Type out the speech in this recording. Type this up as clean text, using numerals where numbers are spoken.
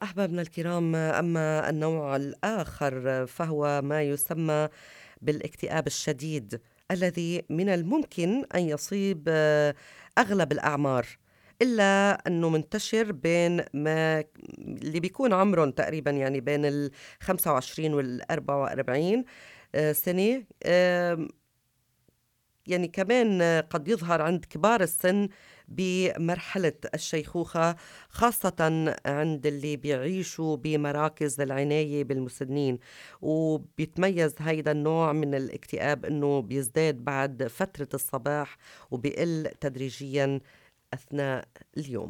أحبابنا الكرام، أما النوع الآخر فهو ما يسمى بالاكتئاب الشديد الذي من الممكن أن يصيب أغلب الأعمار، إلا أنه منتشر بين ما اللي بيكون عمرهم تقريبا يعني بين ال 25 وال 44 سنة. يعني كمان قد يظهر عند كبار السن بمرحلة الشيخوخة، خاصة عند اللي بيعيشوا بمراكز العناية بالمسنين. وبيتميز هيدا النوع من الاكتئاب أنه بيزداد بعد فترة الصباح وبيقل تدريجيا أثناء اليوم.